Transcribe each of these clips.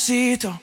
despacito.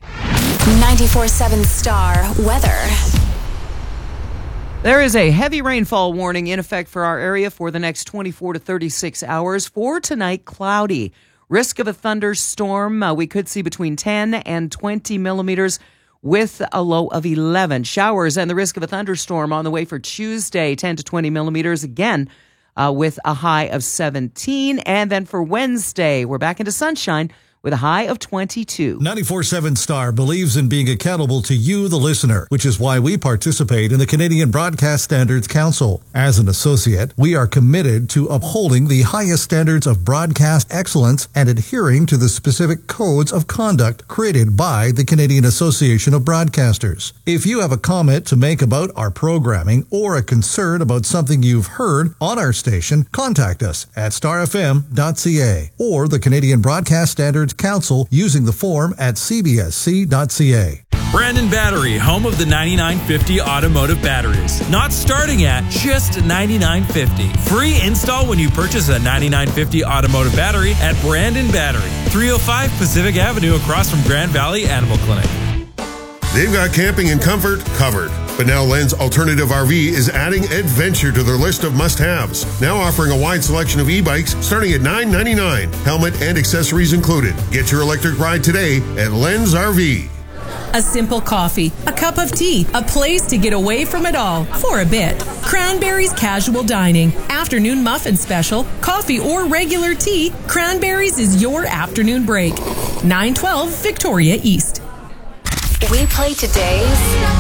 94.7 Star Weather. There is a heavy rainfall warning in effect for our area for the next 24 to 36 hours. For tonight, cloudy. Risk of a thunderstorm. We could see between 10 and 20 millimeters with a low of 11. Showers and the risk of a thunderstorm on the way for Tuesday, 10 to 20 millimeters again with a high of 17. And then for Wednesday, we're back into sunshine with a high of 22. 94.7 Star believes in being accountable to you, the listener, which is why we participate in the Canadian Broadcast Standards Council. As an associate, we are committed to upholding the highest standards of broadcast excellence and adhering to the specific codes of conduct created by the Canadian Association of Broadcasters. If you have a comment to make about our programming or a concern about something you've heard on our station, contact us at starfm.ca or the Canadian Broadcast Standards Council using the form at cbsc.ca. Brandon Battery, home of the 9950 automotive batteries. Not starting at just $99.50. Free install when you purchase a 9950 automotive battery at Brandon Battery, 305 Pacific Avenue across from Grand Valley Animal Clinic. They've got camping and comfort covered. But now Len's Alternative RV is adding adventure to their list of must-haves. Now offering a wide selection of e-bikes starting at $9.99. Helmet and accessories included. Get your electric ride today at Len's RV. A simple coffee, a cup of tea, a place to get away from it all for a bit. Cranberries Casual Dining. Afternoon muffin special, coffee or regular tea, Cranberries is your afternoon break. 912 Victoria East. We play today's